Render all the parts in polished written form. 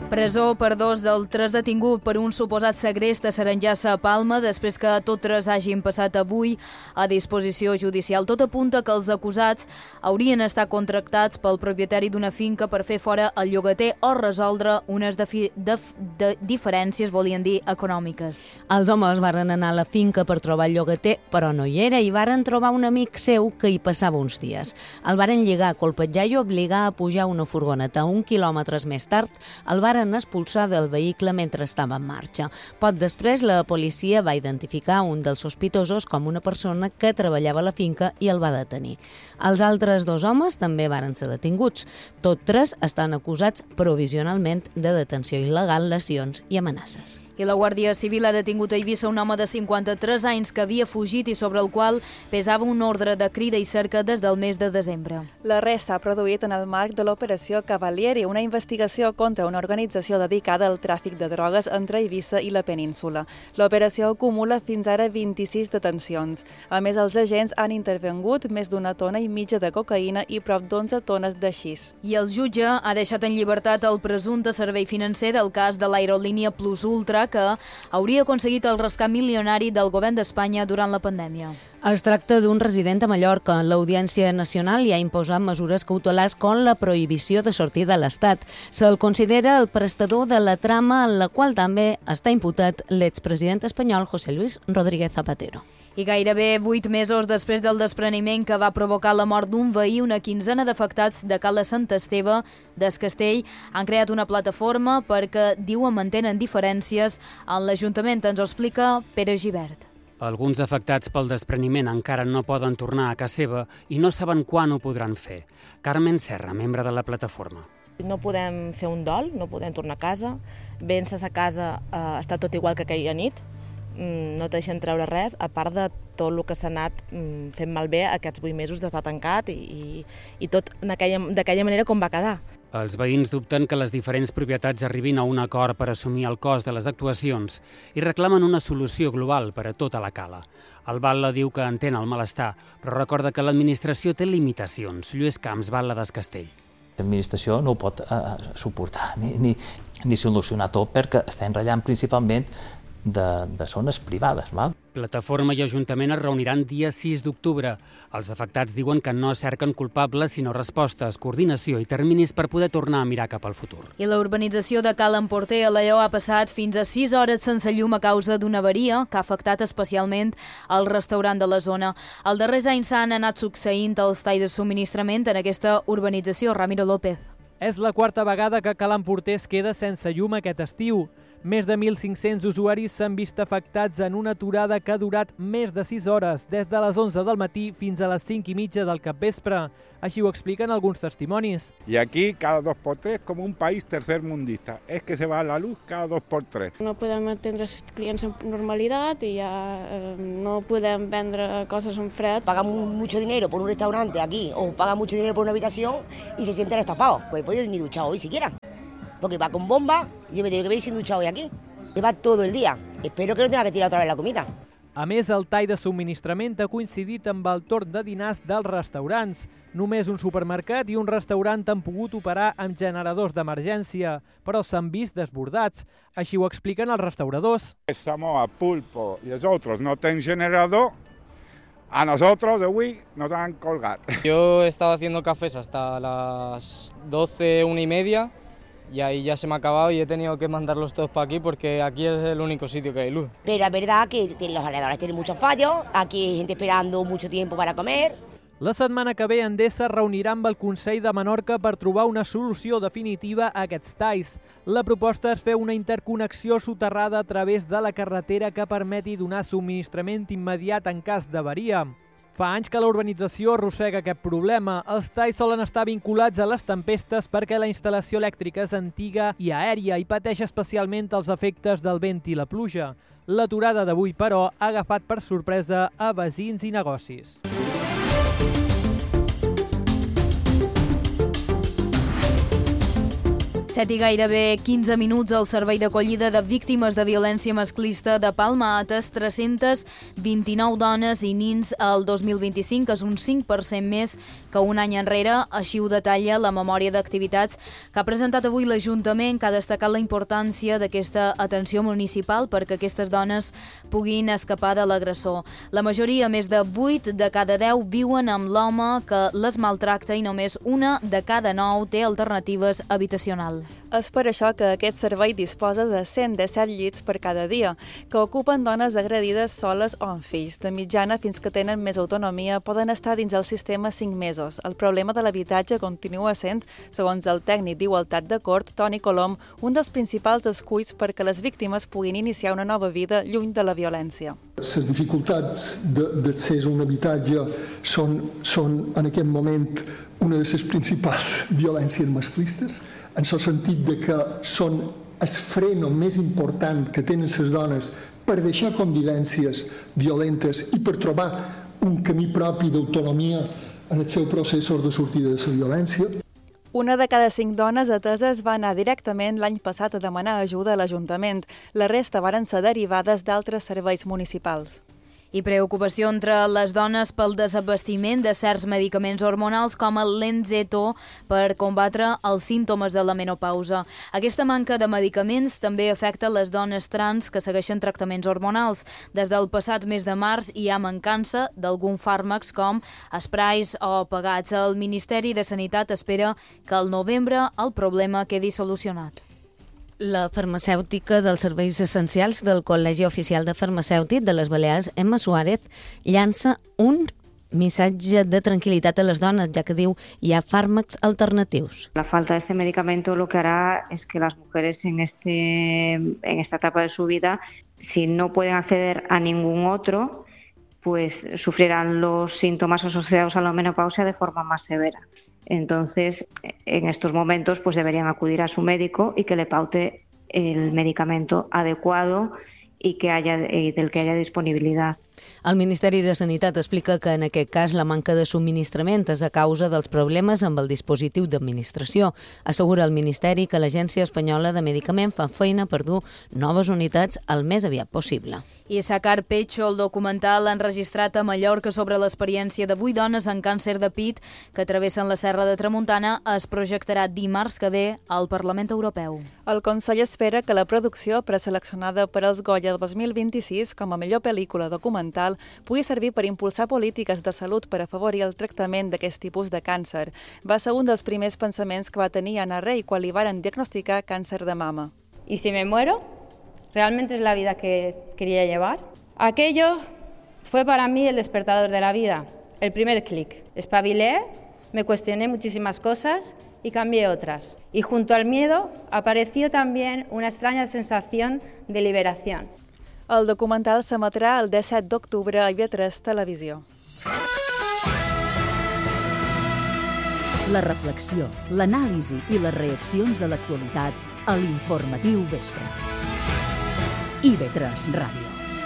Presó per 2 dels detingut per un suposat segrest a Sarengassa, Palma, després que tots 3 hagin passat avui a disposició judicial. Tot apunta que els acusats haurien estat contractats pel propietari d'una finca per fer fora el llogater o resoldre unes diferències, volien dir, econòmiques. Els homes varen anar a la finca per trobar el llogater, però no hi era, i varen trobar un amic seu que hi passava uns dies. El varen lligar, colpejar i obligar a pujar una furgoneta. 1 quilòmetres més tard, el varen expulsar del vehicle mentre estava en marxa. Poc després, la policia va identificar un dels sospitosos com una persona que treballava a la finca i el va detenir. Els altres 2 homes també varen ser detinguts. Tots 3 estan acusats provisionalment de detenció il·legal, lesions i amenaces. I la Guàrdia Civil ha detingut a Eivissa un home de 53 anys que havia fugit i sobre el qual pesava un ordre de crida i cerca des del mes de desembre. L'arrest s'ha produït en el marc de l'Operació Cavalieri, una investigació contra una organització dedicada al tràfic de drogues entre Eivissa i la península. L'operació acumula fins ara 26 detencions. A més, els agents han intervingut més d'1,5 tones de cocaïna i prop d'11 tones de xis. I el jutge ha deixat en llibertat el presumpte servei financer del cas de l'aerolínia Plus Ultra, que hauria aconseguit el rescat milionari del govern d'Espanya durant la pandèmia. Es tracta d'un resident a Mallorca. L'Audiència Nacional hi ha imposat mesures cautelars com la prohibició de sortir de l'Estat. Se'l considera el prestador de la trama en la qual també està imputat l'expresident espanyol José Luis Rodríguez Zapatero. I gairebé 8 mesos després del despreniment que va provocar la mort d'un veí, una quinzena d'afectats de Cala Sant Esteve d'Es Castell han creat una plataforma perquè, diuen, mantenen diferències en l'Ajuntament. Ens ho explica Pere Gibert. Alguns afectats pel despreniment encara no poden tornar a casa seva i no saben quan ho podran fer. Carmen Serra, membre de la plataforma. No podem fer un dol, no podem tornar a casa. Vèncer a casa està tot igual que aquella nit. No te deixen treure res, a part de tot el que s'ha anat fent malbé aquests 8 mesos d'estar tancat i tot d'aquella manera com va quedar. Els veïns dubten que les diferents propietats arribin a un acord per assumir el cost de les actuacions i reclamen una solució global per a tota la cala. El Batlle diu que entén el malestar, però recorda que l'administració té limitacions. Lluís Camps, Batlle d'Es Castell. L'administració no ho pot suportar ni solucionar tot perquè està enratllant principalment de zones privades. Plataforma i Ajuntament es reuniran dia 6 d'octubre. Els afectats diuen que no cerquen culpables, sinó respostes, coordinació i terminis per poder tornar a mirar cap al futur. I la urbanització de Cal Emporter a Lleó ha passat fins a 6 hores sense llum a causa d'una avaria que ha afectat especialment el restaurant de la zona. Els darrers anys s'han anat succeint els talls de subministrament en aquesta urbanització. Ramiro López. És la 4a vegada que Cal Emporter es queda sense llum aquest estiu. Més de 1.500 usuaris s'han vist afectats en una aturada que ha durat més de 6 hores, des de les 11 del matí fins a les 5:30 del capvespre. Així ho expliquen alguns testimonis. Y aquí cada 2x3 como un país tercermundista. Es que se va la luz cada 2x3. No podem atendre els clients en normalitat i ja no podem vendre coses en fred. Pagamos mucho dinero por un restaurante aquí o pagan mucho dinero por una habitación y se sienten estafados. Pues he podido ni duchar hoy siquiera. Porque va con bomba y yo me tengo que venir sin duchar hoy aquí. Me va todo el día. Espero que no tenga que tirar otra vez la comida. A més, el tall de subministrament ha coincidit amb el torn de dinars dels restaurants. Només un supermercat i un restaurant han pogut operar amb generadors d'emergència, però s'han vist desbordats. Així ho expliquen els restauradors. Estamos a pulpo y los otros no tienen generador. A nosotros, hoy, nos han colgado. Yo he estado haciendo cafés hasta las 12, 1:30. Y ahí ya se me ha acabado y he tenido que mandarlos todos para aquí porque aquí es el único sitio que hay luz. Pero es verdad que los generadores tienen muchos fallos, aquí hay gente esperando mucho tiempo para comer. La setmana que ve Endesa reunirà amb el Consell de Menorca per trobar una solució definitiva a aquests talls. La proposta és fer una interconnexió soterrada a través de la carretera que permeti donar subministrament immediat en cas d'avaria. Fa anys que la urbanització arrossega aquest problema. Els talls solen estar vinculats a les tempestes perquè la instal·lació elèctrica és antiga i aèria i pateix especialment els efectes del vent i la pluja. L'aturada d'avui, però, ha agafat per sorpresa a veïns i negocis. 7 i gairebé 15 minuts. El Servei d'Acollida de Víctimes de Violència Masclista de Palma ha atès 329 dones i nins al 2025, que és un 5% més que un any enrere. Així ho detalla la memòria d'activitats que ha presentat avui l'Ajuntament, que ha destacat la importància d'aquesta atenció municipal perquè aquestes dones puguin escapar de l'agressor. La majoria, més de 8 de cada 10, viuen amb l'home que les maltracta i només una de cada 9 té alternatives habitacionals. És per això que aquest servei disposa de 117 llits per cada dia, que ocupen dones agredides soles o amb fills. De mitjana, fins que tenen més autonomia, poden estar dins el sistema 5 mesos. El problema de l'habitatge continua sent, segons el tècnic d'Igualtat de Cort, Toni Colom, un dels principals esculls perquè les víctimes puguin iniciar una nova vida lluny de la violència. Les dificultats d'accés a un habitatge són en aquest moment una de les principals violències masclistes, en el sentit de que són el freno més important que tenen les dones per deixar convivències violentes i per trobar un camí propi d'autonomia en els seus processos de sortida de la violència. Una de cada 5 dones ateses va anar directament l'any passat a demanar ajuda a l'Ajuntament. La resta varen ser derivades d'altres serveis municipals. I preocupació entre les dones pel desabastiment de certs medicaments hormonals com el Lenzetto per combatre els símptomes de la menopausa. Aquesta manca de medicaments també afecta les dones trans que segueixen tractaments hormonals. Des del passat mes de març hi ha mancança d'alguns fàrmacs com esprais o pegats. El Ministeri de Sanitat espera que al novembre el problema quedi solucionat. La farmacèutica dels serveis essencials del Col·legi Oficial de Farmacèutic de les Balears, Emma Suárez, llança un missatge de tranquil·litat a les dones, ya que diu hi ha fármacos alternativos. La falta de este medicamento lo que hará es que las mujeres en esta etapa de su vida, si no pueden acceder a ningún otro, pues sufrirán los síntomas asociados a la menopausia de forma más severa. Entonces, en estos momentos, pues deberían acudir a su médico y que le paute el medicamento adecuado y del que haya disponibilitat. El Ministeri de Sanitat explica que en aquest cas la manca de subministrament és a causa dels problemes amb el dispositiu d'administració. Assegura el Ministeri que l'Agència Espanyola de Medicament fa feina per dur noves unitats el més aviat possible. I Sacar Pecho, el documental enregistrat a Mallorca sobre l'experiència de 8 dones amb càncer de pit que travessen la Serra de Tramuntana, es projectarà dimarts que ve al Parlament Europeu. El Consell espera que la producció preseleccionada per als Goya 2026 com a millor pel·lícula documental pugui servir per impulsar polítiques de salut per afavorir el tractament d'aquest tipus de càncer. Va ser un dels primers pensaments que va tenir Anna Rey quan li varen diagnosticar càncer de mama. ¿Y si me muero? ¿Realmente es la vida que quería llevar? Aquello fue para mí el despertador de la vida, el primer clic. Espabilé, me cuestioné muchísimas cosas y cambié otras. Y junto al miedo apareció también una extraña sensación de liberación. El documental s'emetrà el 17 d'octubre a IB3 Televisió. La reflexió, l'anàlisi i les reaccions de l'actualitat a l'Informatiu Vespre. IB3 Ràdio.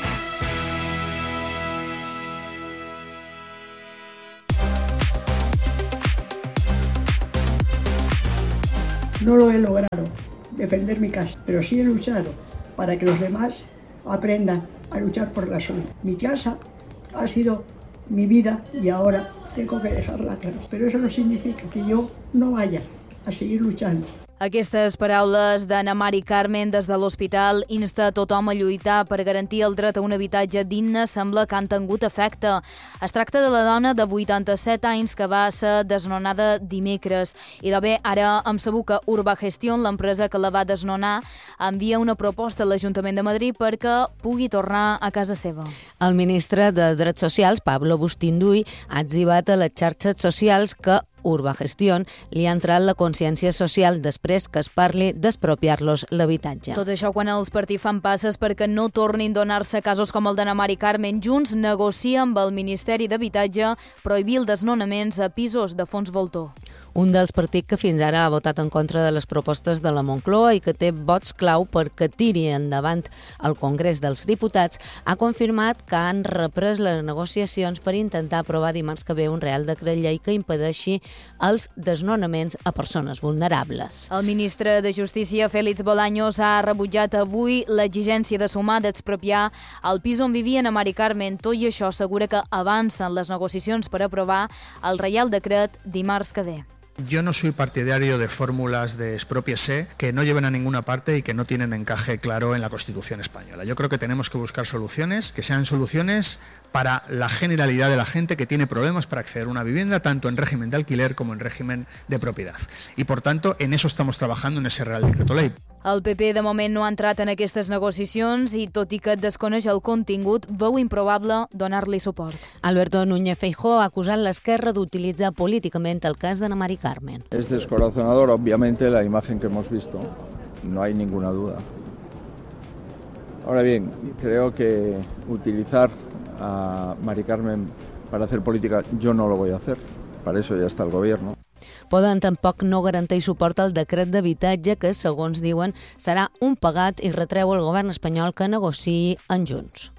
No lo he logrado, defender mi casa, pero sí he luchado para que los demás aprendan a luchar por la suya. Mi casa ha sido mi vida y ahora tengo que dejarla atrás. Pero eso no significa que yo no vaya a seguir luchando. Aquestes paraules d'Anna Mari Carmen des de l'hospital insta a tothom a lluitar per garantir el dret a un habitatge digne sembla que han tingut efecte. Es tracta de la dona de 87 anys que va ser desnonada dimecres. I de bé, ara hem sabut que Urbagestión, l'empresa que la va desnonar, envia una proposta a l'Ajuntament de Madrid perquè pugui tornar a casa seva. El ministre de Drets Socials, Pablo Bustinduy, ha etzibat a les xarxes socials que Urbagestión li ha entrat la consciència social després que es parli d'expropiar-los l'habitatge. Tot això quan els partits fan passes perquè no tornin a donar-se casos com el d'Anna Mari Carmen. Junts negocia amb el Ministeri d'Habitatge prohibir els desnonaments a pisos de fons voltor. un dels partits que fins ara ha votat en contra de les propostes de la Moncloa i que té vots clau perquè tiri endavant el Congrés dels Diputats, ha confirmat que han reprès les negociacions per intentar aprovar dimarts que ve un Real Decret Llei que impedeixi els desnonaments a persones vulnerables. El ministre de Justícia, Félix Bolaños, ha rebutjat avui l'exigència de sumar d'expropiar el pis on vivien a Mari Carmen. Tot i això, assegura que avancen les negociacions per aprovar el Reial Decret dimarts que ve. Yo no soy partidario de fórmulas de expropiese que no lleven a ninguna parte y que no tienen encaje claro en la Constitución española. Yo creo que tenemos que buscar soluciones que sean soluciones para la generalidad de la gente que tiene problemas para acceder a una vivienda, tanto en régimen de alquiler como en régimen de propiedad. Y por tanto, en eso estamos trabajando en ese Real Decreto Ley. El PP de moment no ha entrat en aquestes negociacions i, tot i que desconeix el contingut, veu improbable donar-li suport. Alberto Núñez Feijóo ha acusat l'esquerra d'utilitzar políticament el cas d'Anna Mari Carmen. Es descorazonador, obviamente, la imagen que hemos visto. No hay ninguna duda. Ahora bien, creo que utilizar a Mari Carmen para hacer política, yo no lo voy a hacer. Para eso ya está el gobierno. Poden tampoc no garantir suport al decret d'habitatge que, segons diuen, serà un pegat i retreu al govern espanyol que negociï en Junts.